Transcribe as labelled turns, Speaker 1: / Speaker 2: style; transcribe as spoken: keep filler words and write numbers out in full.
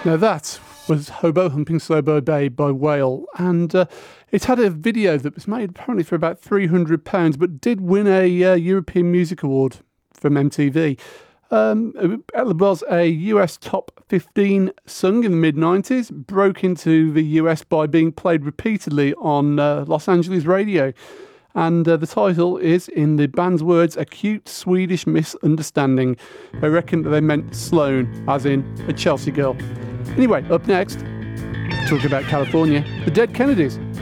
Speaker 1: Now that was Hobo Humping Slow Bay by Whale, and uh, it had a video that was made apparently for about three hundred pounds, but did win a uh, European Music Award from M T V. Um, it was a U S top fifteen song in the mid nineties, broke into the U S by being played repeatedly on uh, Los Angeles radio. And uh, the title is, in the band's words, a cute Swedish misunderstanding. They reckon that they meant Sloane, as in a Chelsea girl. Anyway, up next, talking about California, the Dead Kennedys.